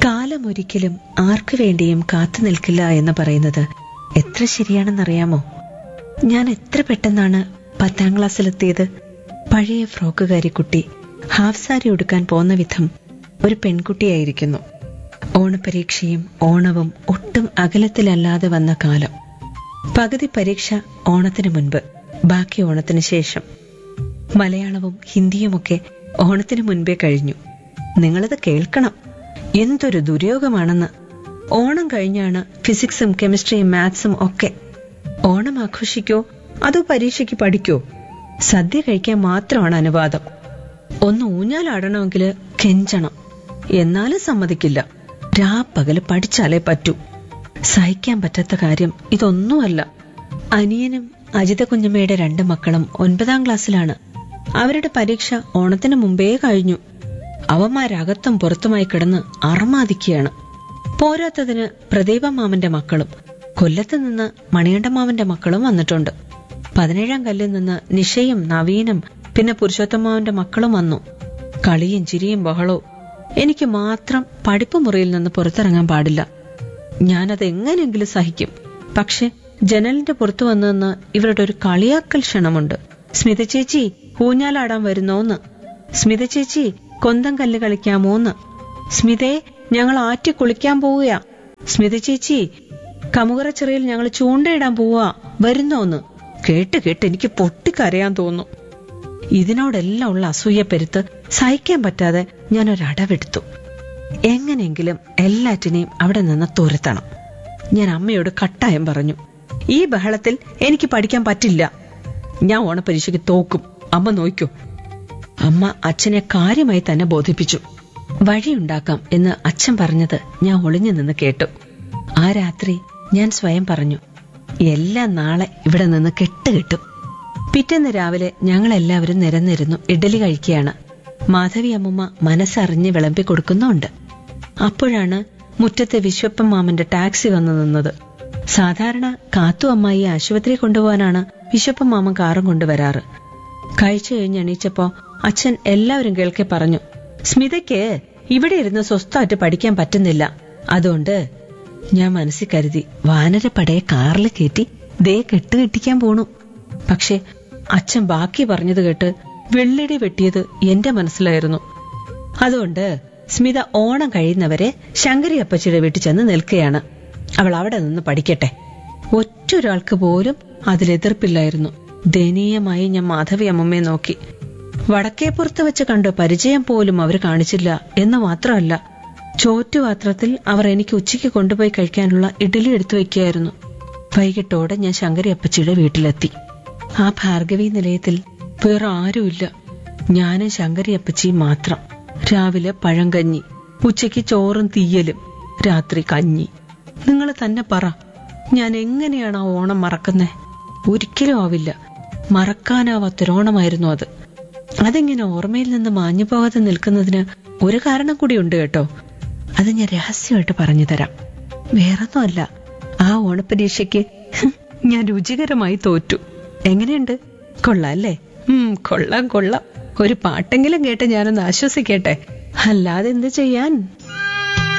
കാലം ഒരിക്കലും ആർക്കു വേണ്ടിയും കാത്തു നിൽക്കില്ല എന്ന് പറയുന്നത് എത്ര ശരിയാണെന്നറിയാമോ? ഞാൻ എത്ര പെട്ടെന്നാണ് 10ാം ക്ലാസ്സിലെത്തിയത്. പഴയ ഫ്രോക്കുകാരി കുട്ടി ഹാഫ് സാരി ഉടുക്കാൻ പോന്ന വിധം ഒരു പെൺകുട്ടിയായിരിക്കുന്നു. ഓണപരീക്ഷയും ഓണവും ഒട്ടും അകലത്തിലല്ലാതെ വന്ന കാലം. പകുതി പരീക്ഷ ഓണത്തിന് മുൻപ്, ബാക്കി ഓണത്തിന് ശേഷം. മലയാളവും ഹിന്ദിയുമൊക്കെ ഓണത്തിന് മുൻപേ കഴിഞ്ഞു. നിങ്ങളത് കേൾക്കണം, എന്തൊരു ദുര്യോഗമാണെന്ന്. ഓണം കഴിഞ്ഞാണ് ഫിസിക്സും കെമിസ്ട്രിയും മാത്സും ഒക്കെ. ഓണം ആഘോഷിക്കോ അതോ പരീക്ഷയ്ക്ക് പഠിക്കോ? സദ്യ കഴിക്കാൻ മാത്രമാണ് അനുവാദം. ഒന്ന് ഊഞ്ഞാലാടണമെങ്കിൽ കെഞ്ചണം, എന്നാലും സമ്മതിക്കില്ല. രാപ്പകല് പഠിച്ചാലേ പറ്റൂ. സഹിക്കാൻ പറ്റാത്ത കാര്യം ഇതൊന്നുമല്ല. അനിയനും അജിത കുഞ്ഞമ്മയുടെ 2 മക്കളും 9ാം ക്ലാസ്സിലാണ്. അവരുടെ പരീക്ഷ ഓണത്തിന് മുമ്പേ കഴിഞ്ഞു. അവന്മാരകത്തും പുറത്തുമായി കിടന്ന് അറമാദിക്കുകയാണ്. പോരാത്തതിന് പ്രദീപ മാമന്റെ മക്കളും, കൊല്ലത്ത് നിന്ന് മണികണ്ഠ മാമന്റെ മക്കളും വന്നിട്ടുണ്ട്. 17ാം കല്ലിൽ നിന്ന് നിഷയും നവീനും പിന്നെ പുരുഷോത്തമാവന്റെ മക്കളും വന്നു. കളിയും ചിരിയും ബഹളവും. എനിക്ക് മാത്രം പഠിപ്പ് മുറിയിൽ നിന്ന് പുറത്തിറങ്ങാൻ പാടില്ല. ഞാനത് എങ്ങനെയെങ്കിലും സഹിക്കും. പക്ഷെ ജനലിന്റെ പുറത്തു വന്നെന്ന് ഇവരുടെ ഒരു കളിയാക്കൽ ക്ഷണമുണ്ട്. സ്മിത ചേച്ചി ഊഞ്ഞാലാടാൻ വരുന്നോന്ന്, സ്മിത ചേച്ചി കൊന്തം കല്ല് കളിക്കാമോന്ന്, സ്മിതയെ ഞങ്ങൾ ആറ്റി കുളിക്കാൻ പോവുക, സ്മിത ചേച്ചി കമുകറച്ചിറയിൽ ഞങ്ങൾ ചൂണ്ടയിടാൻ പോവുക, വരുന്നോന്ന്. കേട്ട് കേട്ട് എനിക്ക് പൊട്ടിക്കരയാൻ തോന്നും. ഇതിനോടെല്ലാം ഉള്ള അസൂയപ്പെരുത്ത് സഹിക്കാൻ പറ്റാതെ ഞാനൊരടവെടുത്തു. എങ്ങനെയെങ്കിലും എല്ലാറ്റിനെയും അവിടെ നിന്ന് തുരത്തണം. ഞാൻ അമ്മയോട് കട്ടായം പറഞ്ഞു, ഈ ബഹളത്തിൽ എനിക്ക് പഠിക്കാൻ പറ്റില്ല. ഞാൻ ഓണപരീക്ഷയ്ക്ക് തോക്കും, അമ്മ നോക്കൂ. അമ്മ അച്ഛനെ കാര്യമായി തന്നെ ബോധിപ്പിച്ചു. വഴിയുണ്ടാക്കാം എന്ന് അച്ഛൻ പറഞ്ഞത് ഞാൻ ഒളിഞ്ഞു നിന്ന് കേട്ടു. ആ രാത്രി ഞാൻ സ്വയം പറഞ്ഞു, എല്ലാം നാളെ ഇവിടെ നിന്ന് കെട്ടുകിട്ടും. പിറ്റേന്ന് രാവിലെ ഞങ്ങളെല്ലാവരും നിരന്നിരുന്നു ഇഡലി കഴിക്കുകയാണ്. മാധവി അമ്മൂമ്മ മനസ്സറിഞ്ഞ് വിളമ്പി കൊടുക്കുന്നുണ്ട്. അപ്പോഴാണ് മുറ്റത്തെ വിശ്വപ്പൻ മാമന്റെ ടാക്സി വന്നു നിന്നത്. സാധാരണ കാത്തു അമ്മായി ആശുപത്രി കൊണ്ടുപോകാനാണ് വിശ്വപ്പൻ മാമൻ കാറും കൊണ്ടുവരാറ്. കഴിച്ചു കഴിഞ്ഞ് എണീച്ചപ്പോ അച്ഛൻ എല്ലാവരും കേൾക്കെ പറഞ്ഞു, സ്മിതയ്ക്ക് ഇവിടെ ഇരുന്ന് സ്വസ്ഥമായിട്ട് പഠിക്കാൻ പറ്റുന്നില്ല. അതുകൊണ്ട് ഞാൻ മനസ്സിൽ കരുതി വാനരപ്പടയെ കാറിൽ കയറ്റി ദേ കെട്ടുകെട്ടിക്കാൻ പോണു. പക്ഷെ അച്ഛൻ ബാക്കി പറഞ്ഞത് കേട്ട് വെള്ളിടി വെട്ടിയത് എന്റെ മനസ്സിലായിരുന്നു. അതുകൊണ്ട് സ്മിത ഓണം കഴിയുന്നവരെ ശങ്കരി അപ്പച്ചിയുടെ വീട്ടിൽ ചെന്ന് നിൽക്കുകയാണ്. അവൾ അവിടെ നിന്ന് പഠിക്കട്ടെ. ഒറ്റൊരാൾക്ക് പോലും അതിലെതിർപ്പില്ലായിരുന്നു. ദയനീയമായി ഞാൻ മാധവി അമ്മമ്മയെ നോക്കി. വടക്കേപ്പുറത്ത് വെച്ച് കണ്ടോ പരിചയം പോലും അവർ കാണിച്ചില്ല എന്ന് മാത്രമല്ല, ചോറ്റുപാത്രത്തിൽ അവർ എനിക്ക് ഉച്ചയ്ക്ക് കൊണ്ടുപോയി കഴിക്കാനുള്ള ഇഡലി എടുത്തു വയ്ക്കുകയായിരുന്നു. വൈകിട്ടോടെ ഞാൻ ശങ്കരി അപ്പച്ചിയുടെ വീട്ടിലെത്തി. ആ ഭാർഗവി നിലയത്തിൽ വേറെ ആരുമില്ല. ഞാനും ശങ്കരി അപ്പച്ചിയും മാത്രം. രാവിലെ പഴങ്കഞ്ഞി, ഉച്ചയ്ക്ക് ചോറും തീയലും, രാത്രി കഞ്ഞി. നിങ്ങൾ തന്നെ പറ, ഞാൻ എങ്ങനെയാണ് ആ ഓണം മറക്കുന്നേ? ഒരിക്കലും ആവില്ല. മറക്കാനാവാത്തൊരോണമായിരുന്നു അത്. അതെങ്ങനെ ഓർമ്മയിൽ നിന്ന് മാഞ്ഞു പോകാതെ നിൽക്കുന്നതിന് ഒരു കാരണം കൂടിയുണ്ട് കേട്ടോ. അത് ഞാൻ രഹസ്യമായിട്ട് പറഞ്ഞു തരാം. വേറൊന്നുമല്ല, ആ ഓണപരീക്ഷയ്ക്ക് ഞാൻ രുചികരമായി തോറ്റു. എങ്ങനെയുണ്ട്? കൊള്ളാം അല്ലേ? കൊള്ളാം കൊള്ളാം. ഒരു പാട്ടെങ്കിലും കേട്ട് ഞാനൊന്ന് ആശ്വസിക്കട്ടെ. അല്ലാതെ എന്ത് ചെയ്യാൻ?